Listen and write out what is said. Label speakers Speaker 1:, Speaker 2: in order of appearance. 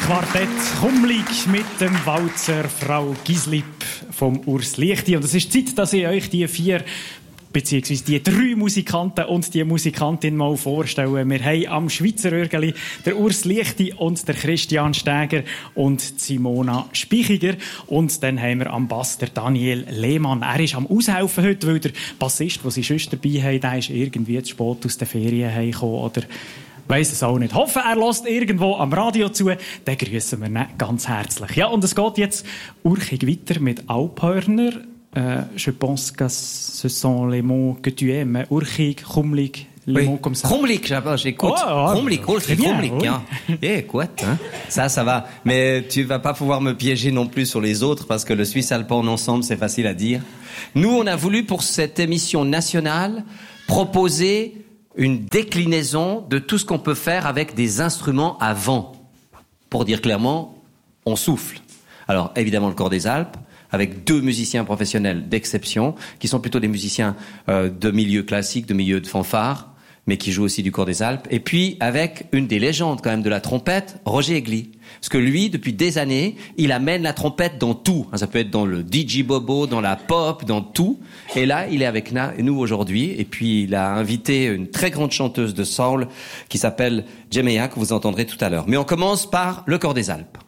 Speaker 1: Quartett Kumlig mit dem Walzer Frau Gislip vom Urs Liechti. Und es ist Zeit, dass ich euch die 4 beziehungsweise die 3 Musikanten und die Musikantin mal vorstellen. Wir haben am Schweizer Örgeli der Urs Liechti und der Christian Stäger und Simona Spichiger. Und dann haben wir am Bass der Daniel Lehmann. Er ist am Aushelfen heute, weil der Bassist, den sie sonst dabei haben, der ist irgendwie zu spät aus den Ferien heimgekommen oder weiss es auch nicht. Hoffe, er hört irgendwo am Radio zu. Dann grüssen wir ihn ganz herzlich. Ja, und es geht jetzt urchig weiter mit Alphörner. Je pense que ce sont les mots que tu aimes. Urchig, Kumlig, les mots comme ça.
Speaker 2: Kumlig, j'écoute. Kumlig, Kumlig, ja. Écoute, hein. Ça va. Mais tu vas pas pouvoir me piéger non plus sur les autres parce que le suisse alpin en ensemble, c'est facile à dire. Nous, on a voulu pour cette émission nationale proposer une déclinaison de tout ce qu'on peut faire avec des instruments à vent. Pour dire clairement, on souffle. Alors, évidemment, le Corps des Alpes, avec 2 musiciens professionnels d'exception, qui sont plutôt des musiciens de milieu classique, de milieu de fanfare, mais qui jouent aussi du Corps des Alpes. Et puis, avec une des légendes quand même de la trompette, Roger Egli. Parce que lui, depuis des années, il amène la trompette dans tout. Ça peut être dans le DJ Bobo, dans la pop, dans tout. Et là, il est avec nous aujourd'hui. Et puis, il a invité une très grande chanteuse de soul qui s'appelle Jemea, que vous entendrez tout à l'heure. Mais on commence par le Corps des Alpes.